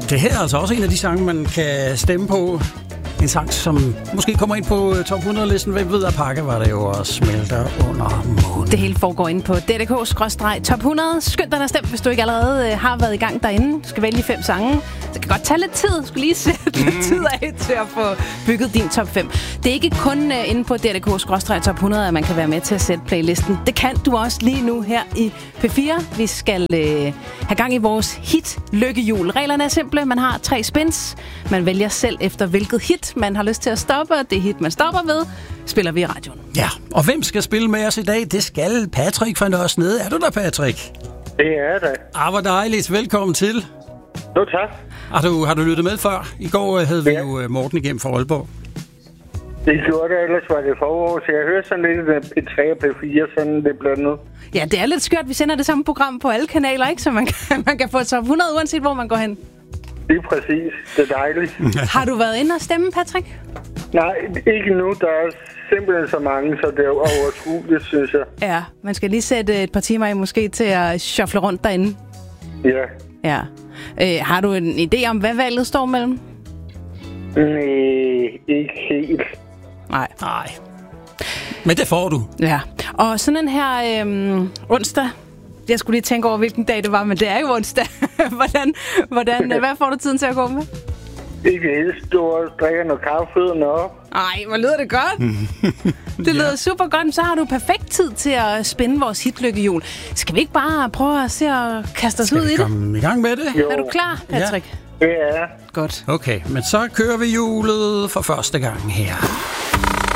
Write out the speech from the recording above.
Det her er altså også en af de sange, man kan stemme på. En sang, som måske kommer ind på top 100-listen. Hvem ved, at pakke var det jo også smelter under månen. Det hele foregår inde på DDK/top 100. Skynd dig at stemme, hvis du ikke allerede har været i gang derinde. Du skal vælge 5 sange. Det kan godt tage lidt tid. Du skal lige sætte lidt tid af til at få bygget din top 5. Det er ikke kun inde på DDK/top 100, at man kan være med til at sætte playlisten. Det kan du også lige nu her i P4. Vi skal have gang i vores hit lykkehjul. Reglerne er simple. Man har 3 spins. Man vælger selv efter hvilket hit man har lyst til at stoppe, og det hit, man stopper ved, spiller vi i radioen. Ja, og hvem skal spille med os i dag? Det skal Patrick fra Nørres Nede. Er du der, Patrick? Det er det. Hvor dejligt. Velkommen til. Jo, tak. Har du lyttet med før? I går havde vi jo Morten igennem fra Aalborg. Det gjorde det, ellers var det forår, så jeg hører sådan lidt P3 og P4, sådan lidt blandet. Ja, det er lidt skørt. Vi sender det samme program på alle kanaler, ikke? Så man kan få top 100, uanset hvor man går hen. Det er præcis. Det er dejligt. Har du været inde og stemme, Patrick? Nej, ikke nu. Der er simpelthen så mange, så det er overskueligt, synes jeg. Ja, man skal lige sætte et par timer i måske til at shuffle rundt derinde. Ja. Ja. Har du en idé om, hvad valget står mellem? Nej, ikke helt. Nej. Men det får du. Ja. Og sådan en her onsdag. Jeg skulle lige tænke over, hvilken dag det var, men det er jo onsdag. Hvad får du tiden til at gå med? Ikke helt stort. Drikker noget kaffe op. Ej, hvor lyder det godt. Det lyder super godt. Så har du perfekt tid til at spænde vores hitlykkehjul. Skal vi ikke bare prøve at se at kaste os ud i det? Skal vi komme i gang med det? Jo. Er du klar, Patrick? Ja. Godt. Okay, men så kører vi hjulet for første gang her.